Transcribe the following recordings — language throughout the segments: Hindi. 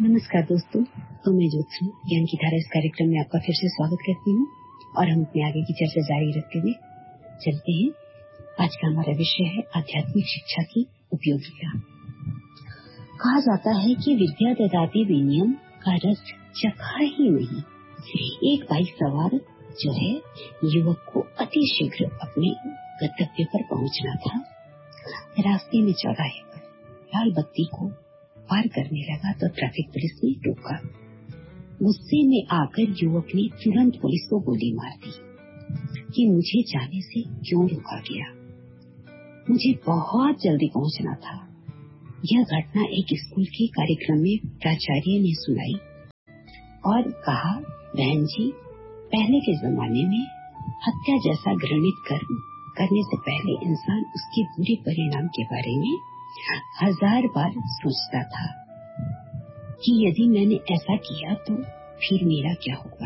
नमस्कार दोस्तों, तो मैं ज्योत्सना ज्ञान की धारा इस कार्यक्रम में आपका फिर से स्वागत करती हूँ और हम अपने आगे की चर्चा जारी रखते हुए चलते हैं। आज का हमारा विषय है आध्यात्मिक शिक्षा की उपयोगिता। कहा जाता है कि विद्या ददाति विनयम का रस चखा ही नहीं। एक बाइक सवार जो है युवक को अति शीघ्र अपने गंतव्य पर पहुंचना था। रास्ते में चौराहे पर लाल बत्ती को पार करने लगा तो ट्रैफिक पुलिस ने रोका। गुस्से में आकर युवक ने तुरंत पुलिस को गोली मार दी कि मुझे जाने से क्यों रोका गया, मुझे बहुत जल्दी पहुंचना था। यह घटना एक स्कूल के कार्यक्रम में प्राचार्य ने सुनाई और कहा, बहन जी, पहले के जमाने में हत्या जैसा घृणित कर्म करने से पहले इंसान उसके बुरे परिणाम के बारे में 1000 बार सोचता था कि यदि मैंने ऐसा किया तो फिर मेरा क्या होगा,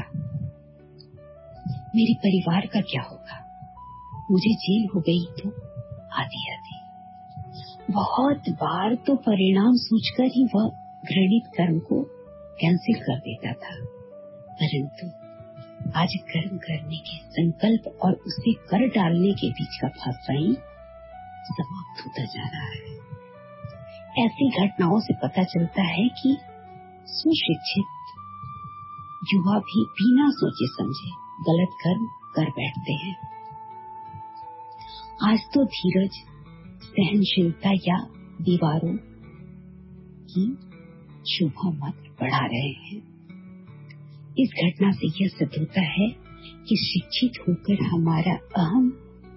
मेरे परिवार का क्या होगा, मुझे जेल हो गई तो आदि आदि। बहुत बार तो परिणाम सोचकर ही वह घृणित कर्म को कैंसिल कर देता था। परंतु आज कर्म करने के संकल्प और उसे कर डालने के बीच का फासला ही समाप्त होता जा रहा है। ऐसी घटनाओं से पता चलता है कि सुशिक्षित युवा भी बिना सोचे समझे गलत कर्म कर बैठते हैं। आज तो धीरज, सहनशीलता या दीवारों की शोभा मत बढ़ा रहे हैं। इस घटना से यह सिद्ध होता है कि शिक्षित होकर हमारा अहम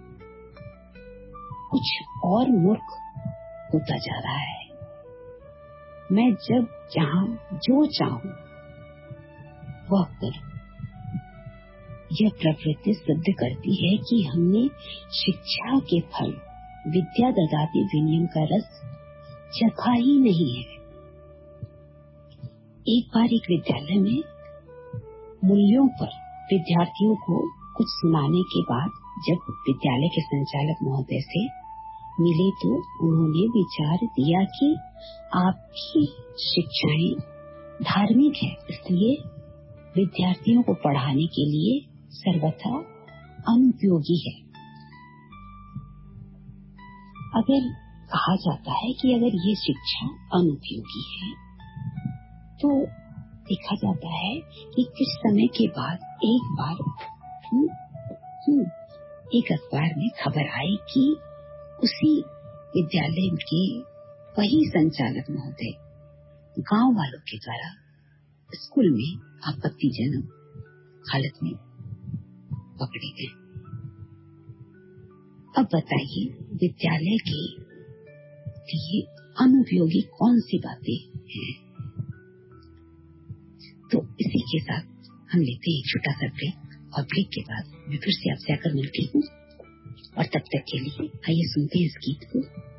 कुछ और मूर्ख होता जा रहा है। मैं जब जहाँ जो चाहूं वह करूं। यह प्रवृत्ति सिद्ध करती है कि हमने शिक्षा के फल विद्या ददाति विनयम का रस चखा ही नहीं है। एक बार एक विद्यालय में मूल्यों पर विद्यार्थियों को कुछ सुनाने के बाद जब विद्यालय के संचालक महोदय से मिले तो उन्होंने विचार दिया कि आपकी शिक्षाएं धार्मिक है, इसलिए विद्यार्थियों को पढ़ाने के लिए सर्वथा अनुपयोगी है। अगर कहा जाता है कि अगर ये शिक्षा अनुपयोगी है तो देखा जाता है कि कुछ समय के बाद एक बार एक अखबार में खबर आई कि उसी विद्यालय के वही संचालक महोदय गांव वालों के द्वारा स्कूल में आपत्तिजनक हालत में पकड़े गए। अब बताइए, विद्यालय के लिए अनुपयोगी कौन सी बातें हैं? तो इसी के साथ हम लेते हैं एक छोटा सा ब्रेक और ब्रेक के बाद मैं फिर से आपसे आकर मिलती हूँ और तब तक के लिए आइए सुनते हैं इस गीत को।